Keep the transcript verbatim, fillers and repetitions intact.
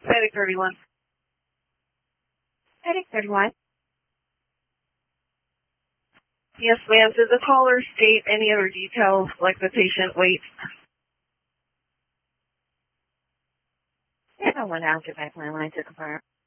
Headache thirty-one. Headache thirty-one. Yes, ma'am. Did the caller state any other details like the patient weight? Yeah, no one. I'll get back my line to confirm.